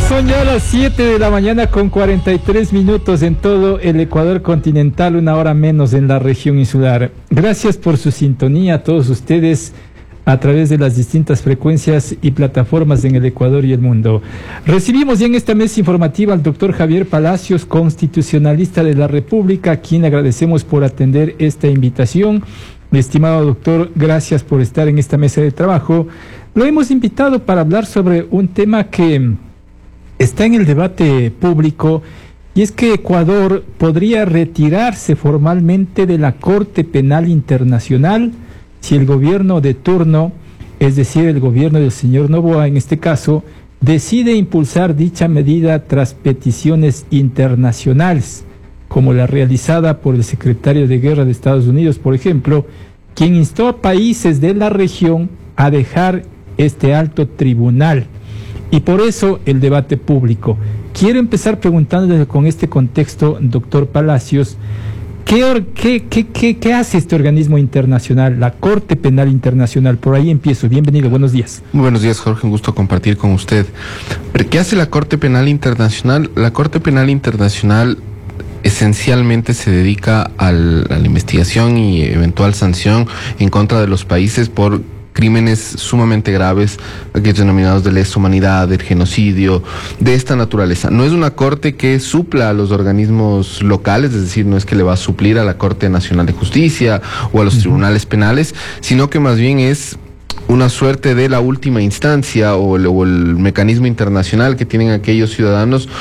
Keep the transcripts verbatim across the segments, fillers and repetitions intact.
Son ya las siete de la mañana con cuarenta y tres minutos en todo el Ecuador continental, una hora menos en la región insular. Gracias por su sintonía a todos ustedes a través de las distintas frecuencias y plataformas en el Ecuador y el mundo. Recibimos ya en esta mesa informativa al doctor Javier Palacios, constitucionalista de la República, a quien agradecemos por atender esta invitación. Mi estimado doctor, gracias por estar en esta mesa de trabajo. Lo hemos invitado para hablar sobre un tema que está en el debate público, y es que Ecuador podría retirarse formalmente de la Corte Penal Internacional si el gobierno de turno, es decir, el gobierno del señor Noboa en este caso, decide impulsar dicha medida tras peticiones internacionales, como la realizada por el secretario de Guerra de Estados Unidos, por ejemplo, quien instó a países de la región a dejar este alto tribunal. Y por eso el debate público. Quiero empezar preguntándole con este contexto, doctor Palacios, ¿qué, qué, qué, qué, ¿qué hace este organismo internacional, la Corte Penal Internacional? Por ahí empiezo. Bienvenido, buenos días. Muy buenos días, Jorge, un gusto compartir con usted. ¿Qué hace la Corte Penal Internacional? La Corte Penal Internacional esencialmente se dedica al, a la investigación y eventual sanción en contra de los países por crímenes sumamente graves, aquellos denominados de lesa humanidad, del genocidio, de esta naturaleza. No es una corte que supla a los organismos locales, es decir, no es que le va a suplir a la Corte Nacional de Justicia o a los uh-huh. tribunales penales, sino que más bien es una suerte de la última instancia o el, o el mecanismo internacional que tienen aquellos ciudadanos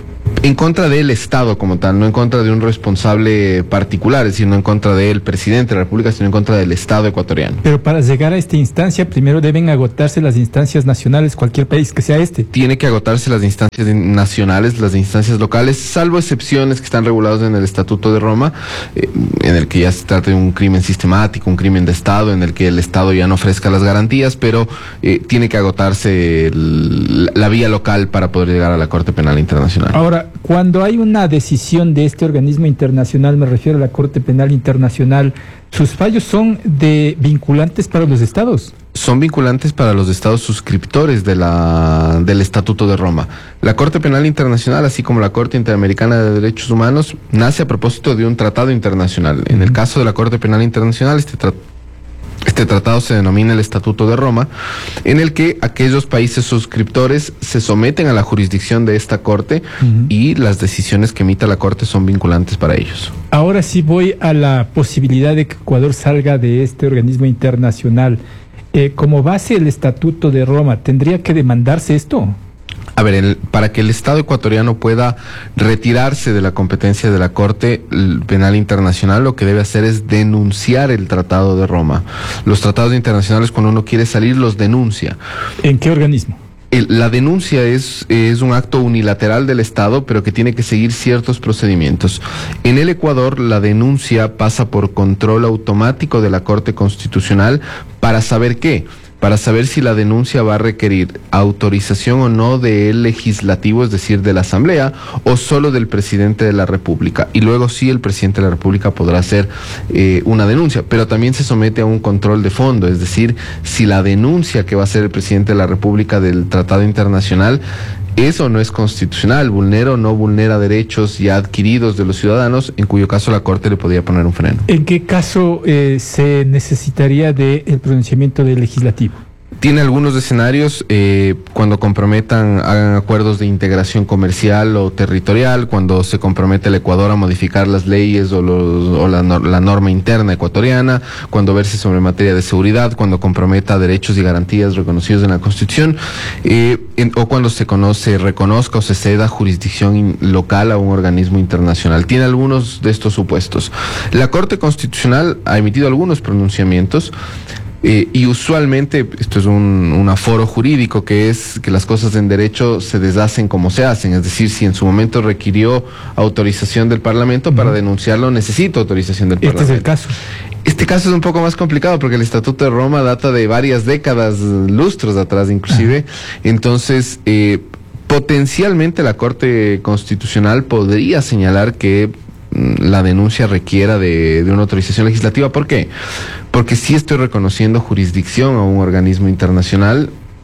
en contra del Estado como tal, no en contra de un responsable particular, es decir, no en contra del presidente de la República, sino en contra del Estado ecuatoriano. Pero para llegar a esta instancia, primero deben agotarse las instancias nacionales, cualquier país que sea este. Tiene que agotarse las instancias nacionales, las instancias locales, salvo excepciones que están reguladas en el Estatuto de Roma, eh, en el que ya se trata de un crimen sistemático, un crimen de Estado, en el que el Estado ya no ofrezca las garantías, pero eh, tiene que agotarse el, la vía local para poder llegar a la Corte Penal Internacional. Ahora, cuando hay una decisión de este organismo internacional, me refiero a la Corte Penal Internacional, ¿sus fallos son de vinculantes para los estados? Son vinculantes para los estados suscriptores de la, del Estatuto de Roma. La Corte Penal Internacional, así como la Corte Interamericana de Derechos Humanos, nace a propósito de un tratado internacional. En el caso de la Corte Penal Internacional, este tratado Este tratado se denomina el Estatuto de Roma, en el que aquellos países suscriptores se someten a la jurisdicción de esta Corte uh-huh. y las decisiones que emita la Corte son vinculantes para ellos. Ahora sí voy a la posibilidad de que Ecuador salga de este organismo internacional. Eh, como base el Estatuto de Roma, ¿tendría que demandarse esto? A ver, el, para que el Estado ecuatoriano pueda retirarse de la competencia de la Corte Penal Internacional, lo que debe hacer es denunciar el Tratado de Roma. Los tratados internacionales, cuando uno quiere salir, los denuncia. ¿En qué organismo? El, la denuncia es, es un acto unilateral del Estado, pero que tiene que seguir ciertos procedimientos. En el Ecuador, la denuncia pasa por control automático de la Corte Constitucional para saber qué. Para saber si la denuncia va a requerir autorización o no del legislativo, es decir, de la Asamblea, o solo del presidente de la República. Y luego sí el presidente de la República podrá hacer eh, una denuncia, pero también se somete a un control de fondo, es decir, si la denuncia que va a hacer el presidente de la República del Tratado Internacional es o no es constitucional, vulnera o no vulnera derechos ya adquiridos de los ciudadanos, en cuyo caso la Corte le podría poner un freno. ¿En qué caso eh, se necesitaría del pronunciamiento del legislativo? Tiene algunos escenarios eh, cuando comprometan, hagan acuerdos de integración comercial o territorial, cuando se compromete el Ecuador a modificar las leyes o, los, o la, la norma interna ecuatoriana, cuando verse sobre materia de seguridad, cuando comprometa derechos y garantías reconocidos en la Constitución, eh, en, o cuando se conoce, reconozca o se ceda jurisdicción in, local a un organismo internacional. Tiene algunos de estos supuestos. La Corte Constitucional ha emitido algunos pronunciamientos. Eh, y usualmente esto es un, un aforo jurídico, que es que las cosas en derecho se deshacen como se hacen, es decir, si en su momento requirió autorización del Parlamento, uh-huh. para denunciarlo necesita autorización del este Parlamento. Este es el caso. Este caso es un poco más complicado porque el Estatuto de Roma data de varias décadas, lustros atrás inclusive, uh-huh. entonces eh, potencialmente la Corte Constitucional podría señalar que la denuncia requiera de, de una autorización legislativa. ¿Por qué? Porque sí estoy reconociendo jurisdicción a un organismo internacional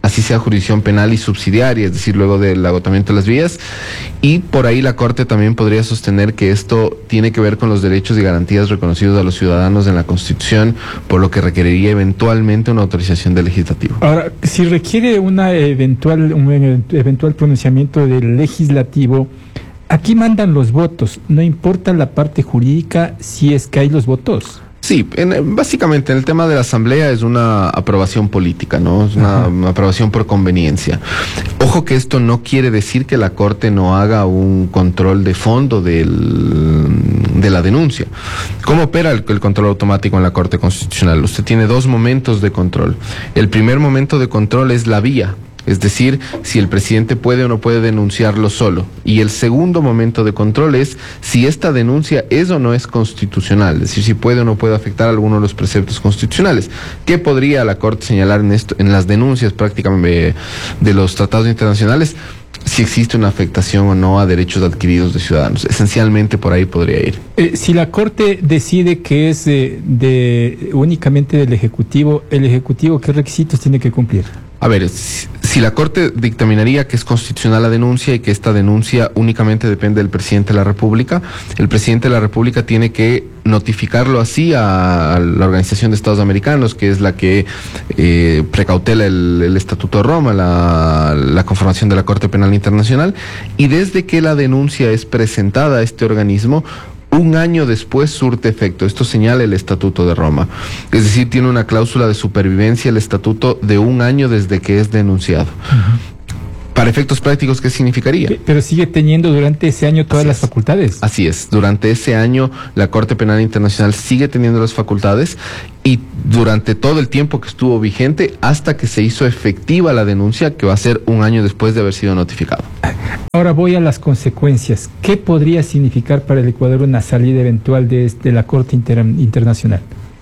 así sea jurisdicción penal y subsidiaria, es decir, luego del agotamiento de las vías, y por ahí la Corte también podría sostener que esto tiene que ver con los derechos y garantías reconocidos a los ciudadanos en la Constitución, por lo que requeriría eventualmente una autorización del legislativo. Ahora, si requiere una eventual, un eventual pronunciamiento del legislativo, aquí mandan los votos, no importa la parte jurídica si es que hay los votos. Sí, en, básicamente en el tema de la asamblea es una aprobación política, ¿no? Es una, una aprobación por conveniencia. Ojo que esto no quiere decir que la Corte no haga un control de fondo del, de la denuncia. ¿Cómo opera el, el control automático en la Corte Constitucional? Usted tiene dos momentos de control. El primer momento de control es la vía. Es decir, si el presidente puede o no puede denunciarlo solo. Y el segundo momento de control es si esta denuncia es o no es constitucional, es decir, si puede o no puede afectar alguno de los preceptos constitucionales. ¿Qué podría la Corte señalar en esto, en las denuncias prácticamente de los tratados internacionales? Si existe una afectación o no a derechos adquiridos de ciudadanos. Esencialmente por ahí podría ir. Eh, si la Corte decide que es de, de únicamente del Ejecutivo, ¿el Ejecutivo qué requisitos tiene que cumplir? A ver, si, si la Corte dictaminaría que es constitucional la denuncia y que esta denuncia únicamente depende del presidente de la República, el presidente de la República tiene que notificarlo así a, a la Organización de Estados Americanos, que es la que eh, precautela el, el Estatuto de Roma, la, la conformación de la Corte Penal Internacional, y desde que la denuncia es presentada a este organismo, un año después surte efecto. Esto señala el Estatuto de Roma. Es decir, tiene una cláusula de supervivencia el Estatuto de un año desde que es denunciado. Uh-huh. Para efectos prácticos, ¿qué significaría? Pero sigue teniendo durante ese año todas las facultades. Así es. Durante ese año la Corte Penal Internacional sigue teniendo las facultades y durante todo el tiempo que estuvo vigente hasta que se hizo efectiva la denuncia, que va a ser un año después de haber sido notificado. Ahora voy a las consecuencias. ¿Qué podría significar para el Ecuador una salida eventual de, de la Corte Inter Internacional?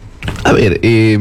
A ver, eh,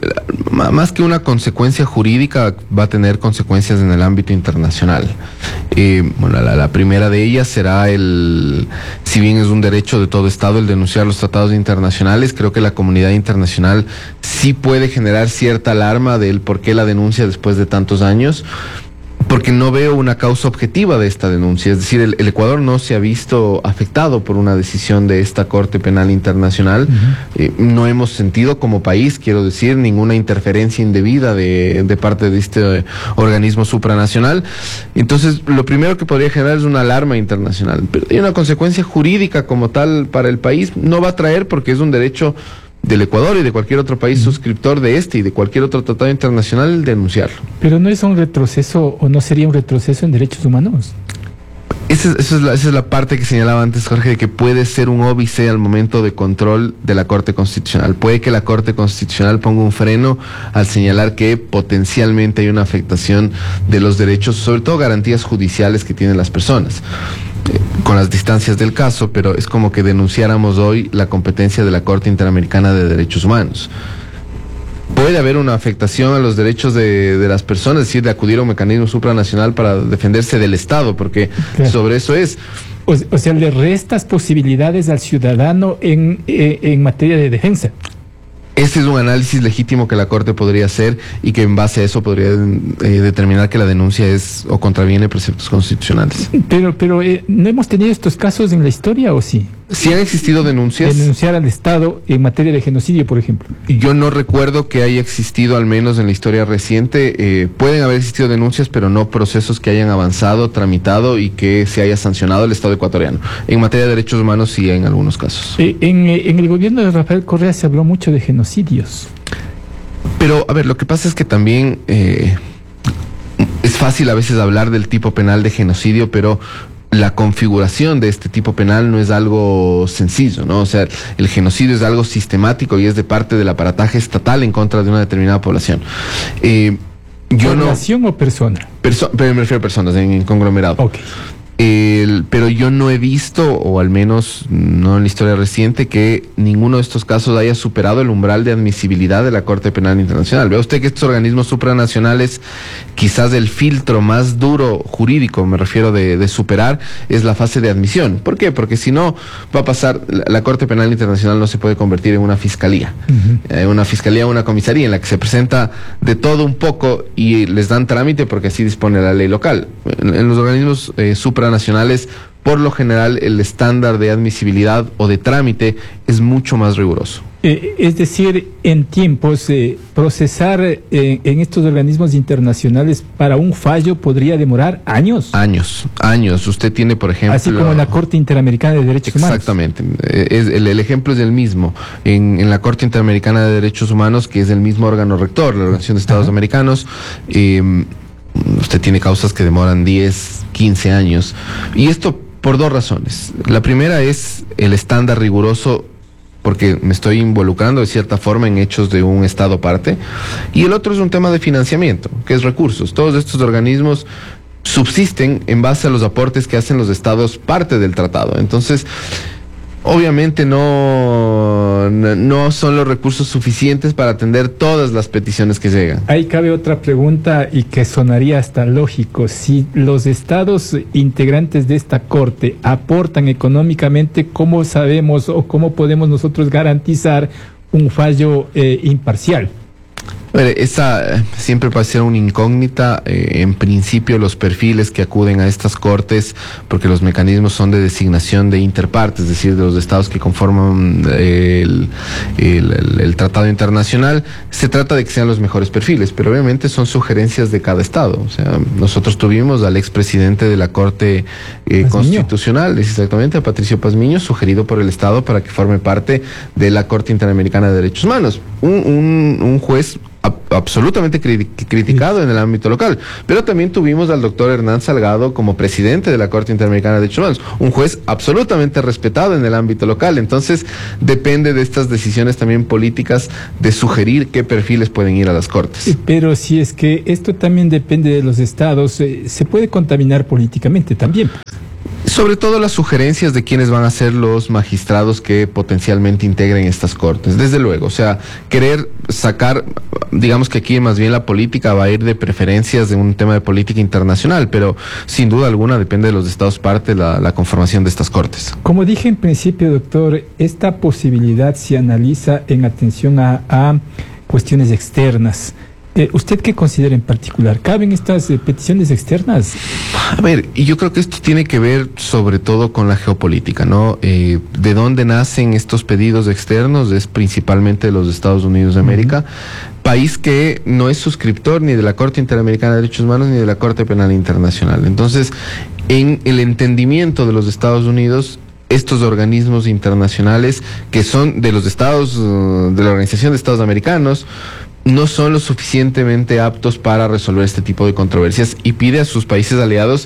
más que una consecuencia jurídica, va a tener consecuencias en el ámbito internacional. Eh, bueno, la, la primera de ellas será el, si bien es un derecho de todo Estado el denunciar los tratados internacionales, creo que la comunidad internacional sí puede generar cierta alarma del por qué la denuncia después de tantos años. Porque no veo una causa objetiva de esta denuncia. Es decir, el, el Ecuador no se ha visto afectado por una decisión de esta Corte Penal Internacional. Uh-huh. Eh, no hemos sentido como país, quiero decir, ninguna interferencia indebida de, de parte de este eh, organismo supranacional. Entonces, lo primero que podría generar es una alarma internacional. Pero hay una consecuencia jurídica como tal para el país. No va a traer porque es un derecho del Ecuador y de cualquier otro país uh-huh. suscriptor de este y de cualquier otro tratado internacional denunciarlo. Pero no es un retroceso o no sería un retroceso en derechos humanos. Esa es, esa es, la, esa es la parte que señalaba antes, Jorge, de que puede ser un óbice al momento de control de la Corte Constitucional. Puede que la Corte Constitucional ponga un freno al señalar que potencialmente hay una afectación de los derechos, sobre todo garantías judiciales que tienen las personas. Eh, con las distancias del caso, pero es como que denunciáramos hoy la competencia de la Corte Interamericana de Derechos Humanos. Puede haber una afectación a los derechos de, de las personas, es decir, de acudir a un mecanismo supranacional para defenderse del Estado, porque claro. sobre eso es. O, o sea, le restas posibilidades al ciudadano en, eh, en materia de defensa. Este es un análisis legítimo que la Corte podría hacer y que en base a eso podría eh, determinar que la denuncia es o contraviene preceptos constitucionales. Pero, pero eh, ¿no hemos tenido estos casos en la historia o sí? Sí han existido denuncias. Denunciar al Estado en materia de genocidio, por ejemplo. Yo no recuerdo que haya existido, al menos en la historia reciente, eh, pueden haber existido denuncias, pero no procesos que hayan avanzado, tramitado y que se haya sancionado el Estado ecuatoriano. En materia de derechos humanos sí, en algunos casos. Eh, en, en el gobierno de Rafael Correa se habló mucho de genocidios. Pero, a ver, lo que pasa es que también eh, es fácil a veces hablar del tipo penal de genocidio, pero la configuración de este tipo penal no es algo sencillo, ¿no? O sea, el genocidio es algo sistemático y es de parte del aparataje estatal en contra de una determinada población. Eh, yo ¿Población no, o persona? Perso me refiero a personas en, en conglomerado. Okay. El, pero yo no he visto, o al menos no en la historia reciente, que ninguno de estos casos haya superado el umbral de admisibilidad de la Corte Penal Internacional. Vea usted que estos organismos supranacionales, quizás el filtro más duro jurídico, me refiero de, de superar, es la fase de admisión. ¿Por qué? Porque si no, va a pasar, la, la Corte Penal Internacional no se puede convertir en una fiscalía, uh-huh. eh, una fiscalía o una comisaría en la que se presenta de todo un poco y les dan trámite porque así dispone la ley local. En, en los organismos eh, supranacionales nacionales, por lo general, el estándar de admisibilidad o de trámite es mucho más riguroso. Eh, es decir, en tiempos, eh, procesar eh, en estos organismos internacionales para un fallo podría demorar años. Años, años. Usted tiene, por ejemplo... Así como en la Corte Interamericana de Derechos exactamente. Humanos. Exactamente. Es, el, el ejemplo es el mismo. En, en la Corte Interamericana de Derechos Humanos, que es el mismo órgano rector, la Organización de Estados Ajá. Americanos, eh, usted tiene causas que demoran diez, quince años. Y esto por dos razones. La primera es el estándar riguroso, porque me estoy involucrando de cierta forma en hechos de un Estado parte. Y el otro es un tema de financiamiento, que es recursos. Todos estos organismos subsisten en base a los aportes que hacen los Estados parte del tratado. Entonces, obviamente no, no son los recursos suficientes para atender todas las peticiones que llegan. Ahí cabe otra pregunta y que sonaría hasta lógico. Si los estados integrantes de esta corte aportan económicamente, ¿cómo sabemos o cómo podemos nosotros garantizar un fallo eh, imparcial? Bueno, esa siempre va a ser una incógnita. Eh, en principio, los perfiles que acuden a estas cortes, porque los mecanismos son de designación de interpartes, es decir, de los estados que conforman eh, el, el, el, el tratado internacional, se trata de que sean los mejores perfiles, pero obviamente son sugerencias de cada estado. O sea, nosotros tuvimos al expresidente de la Corte eh, Constitucional, es exactamente, a Patricio Pazmiño, sugerido por el Estado para que forme parte de la Corte Interamericana de Derechos Humanos. Un, un, un juez absolutamente criticado en el ámbito local, pero también tuvimos al doctor Hernán Salgado como presidente de la Corte Interamericana de Derechos Humanos, un juez absolutamente respetado en el ámbito local. Entonces depende de estas decisiones también políticas de sugerir qué perfiles pueden ir a las cortes. Pero si es que esto también depende de los estados, eh, se puede contaminar políticamente también. Sobre todo las sugerencias de quienes van a ser los magistrados que potencialmente integren estas cortes, desde luego. O sea, querer sacar, digamos que aquí más bien la política va a ir de preferencias de un tema de política internacional, pero sin duda alguna depende de los estados parte la, la conformación de estas cortes. Como dije en principio, doctor, esta posibilidad se analiza en atención a, a cuestiones externas. Eh, ¿Usted qué considera en particular? ¿Caben estas eh, peticiones externas? A ver, y yo creo que esto tiene que ver sobre todo con la geopolítica, ¿no? Eh, ¿de dónde nacen estos pedidos externos? Es principalmente de los Estados Unidos de América, uh-huh. país que no es suscriptor ni de la Corte Interamericana de Derechos Humanos ni de la Corte Penal Internacional. Entonces, en el entendimiento de los Estados Unidos, estos organismos internacionales que son de los estados, uh, de la Organización de Estados Americanos, no son lo suficientemente aptos para resolver este tipo de controversias y pide a sus países aliados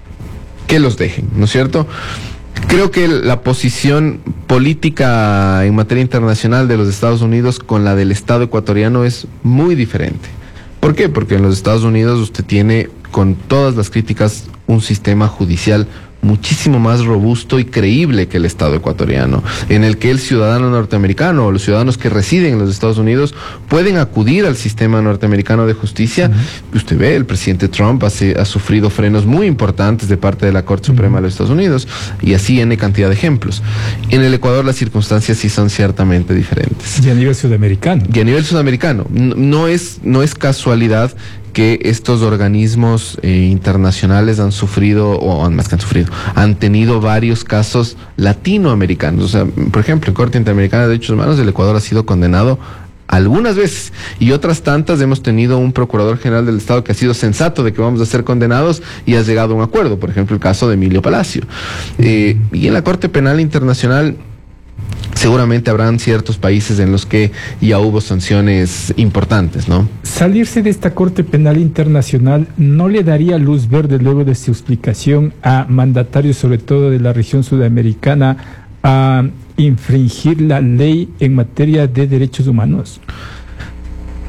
que los dejen, ¿no es cierto? Creo que la posición política en materia internacional de los Estados Unidos con la del Estado ecuatoriano es muy diferente. ¿Por qué? Porque en los Estados Unidos usted tiene, con todas las críticas, un sistema judicial muchísimo más robusto y creíble que el Estado ecuatoriano, en el que el ciudadano norteamericano o los ciudadanos que residen en los Estados Unidos pueden acudir al sistema norteamericano de justicia. Uh-huh. Usted ve, el presidente Trump hace, ha sufrido frenos muy importantes de parte de la Corte Suprema uh-huh. de los Estados Unidos, y así N cantidad de ejemplos. En el Ecuador las circunstancias sí son ciertamente diferentes. Y a nivel sudamericano. Y a nivel sudamericano. No, no es, no es casualidad que estos organismos eh, internacionales han sufrido, o más que han sufrido, han tenido varios casos latinoamericanos. O sea, por ejemplo, en Corte Interamericana de Derechos Humanos, el Ecuador ha sido condenado algunas veces, y otras tantas hemos tenido un procurador general del Estado que ha sido sensato de que vamos a ser condenados y ha llegado a un acuerdo. Por ejemplo, el caso de Emilio Palacio. Eh, y en la Corte Penal Internacional seguramente habrán ciertos países en los que ya hubo sanciones importantes, ¿no? Salirse de esta Corte Penal Internacional no le daría luz verde, luego de su explicación, a mandatarios, sobre todo de la región sudamericana, a infringir la ley en materia de derechos humanos.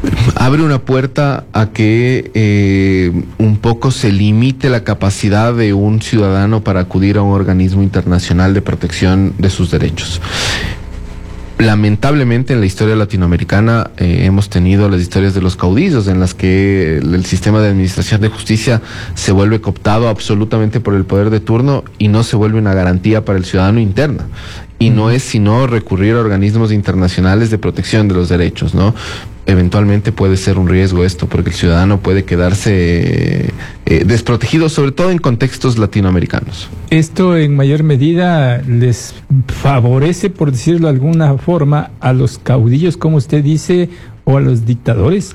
abre una puerta a que eh, un poco se limite la capacidad de un ciudadano para acudir a un organismo internacional de protección de sus derechos. Lamentablemente en la historia latinoamericana eh, hemos tenido las historias de los caudillos en las que el, el sistema de administración de justicia se vuelve cooptado absolutamente por el poder de turno y no se vuelve una garantía para el ciudadano interna. Y no es sino recurrir a organismos internacionales de protección de los derechos, ¿no? Eventualmente puede ser un riesgo esto, porque el ciudadano puede quedarse eh, desprotegido, sobre todo en contextos latinoamericanos. Esto en mayor medida les favorece, por decirlo de alguna forma, a los caudillos, como usted dice, o a los dictadores.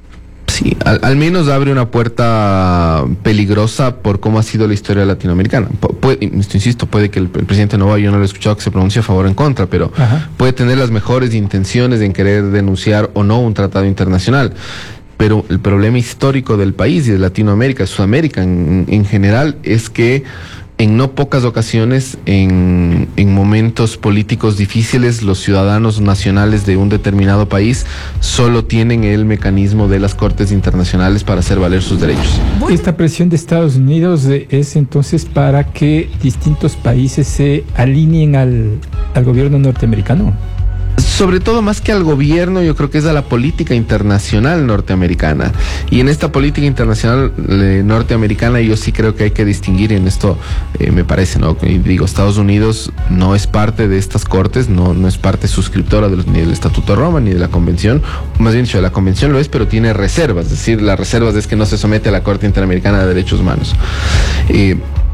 Sí, al, al menos abre una puerta peligrosa por cómo ha sido la historia latinoamericana. Puede, insisto, puede que el, el presidente Noboa, yo no lo he escuchado que se pronuncie a favor o en contra, pero Ajá. puede tener las mejores intenciones en querer denunciar o no un tratado internacional. Pero el problema histórico del país y de Latinoamérica, Sudamérica en, en general, es que en no pocas ocasiones, en, en momentos políticos difíciles, los ciudadanos nacionales de un determinado país solo tienen el mecanismo de las cortes internacionales para hacer valer sus derechos. Esta presión de Estados Unidos es entonces para que distintos países se alineen al, al gobierno norteamericano. Sobre todo, más que al gobierno, yo creo que es a la política internacional norteamericana. Y en esta política internacional eh, norteamericana yo sí creo que hay que distinguir, en esto eh, me parece, ¿no? Y digo, Estados Unidos no es parte de estas cortes, no, no es parte suscriptora de los, ni del Estatuto de Roma, ni de la Convención. Más bien dicho, de la Convención lo es, pero tiene reservas. Es decir, las reservas es que no se somete a la Corte Interamericana de Derechos Humanos. Eh,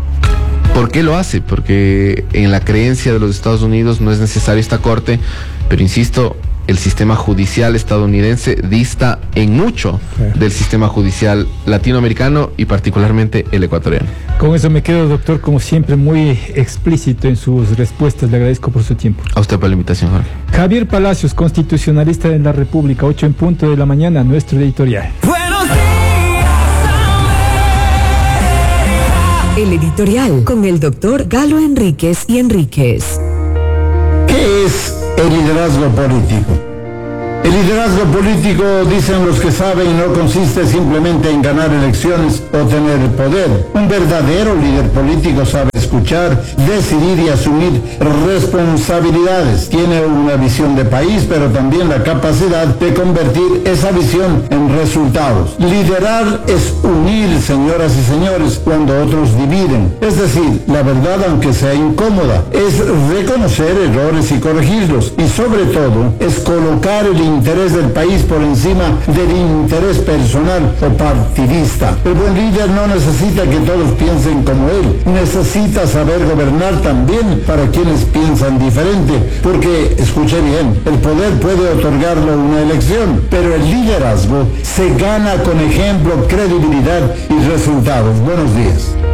¿Por qué lo hace? Porque en la creencia de los Estados Unidos no es necesaria esta corte, pero insisto, el sistema judicial estadounidense dista en mucho del sistema judicial latinoamericano y particularmente el ecuatoriano. Con eso me quedo, doctor, como siempre, muy explícito en sus respuestas. Le agradezco por su tiempo. A usted por la invitación, Jorge. Javier Palacios, constitucionalista de la República, ocho en punto de la mañana, nuestro editorial. Buenos días. El editorial con el doctor Galo Enríquez y Enríquez. ¿Qué es el liderazgo político? El liderazgo político, dicen los que saben, no consiste simplemente en ganar elecciones o tener poder. Un verdadero líder político sabe escuchar, decidir y asumir responsabilidades. Tiene una visión de país, pero también la capacidad de convertir esa visión en resultados. Liderar es unir, señoras y señores, cuando otros dividen. Es decir, la verdad, aunque sea incómoda, es reconocer errores y corregirlos. Y sobre todo, es colocar el interés del país por encima del interés personal o partidista. El buen líder no necesita que todos piensen como él, necesita saber gobernar también para quienes piensan diferente, porque, escuche bien, el poder puede otorgarlo una elección, pero el liderazgo se gana con ejemplo, credibilidad y resultados. Buenos días.